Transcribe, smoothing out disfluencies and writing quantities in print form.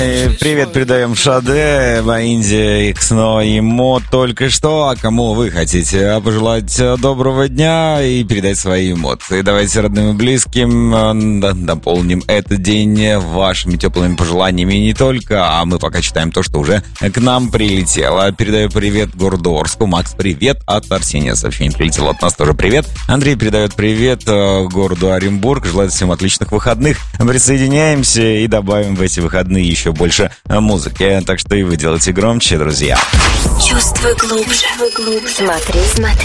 Привет передаем Шаде, Баинди, Иксно и Мо только что. А кому вы хотите пожелать доброго дня и передать свои эмоции? Давайте родным и близким дополним этот день вашими теплыми пожеланиями и не только. А мы пока читаем то, что уже к нам прилетело. Передаю привет городу Орску. Макс, привет от Арсения. Сообщение прилетело от нас тоже привет. Андрей передает привет городу Оренбург. Желает всем отличных выходных. Присоединяемся и добавим в эти выходные еще больше музыки. Так что и вы делайте громче, друзья. Чувствуй глубже. Смотри.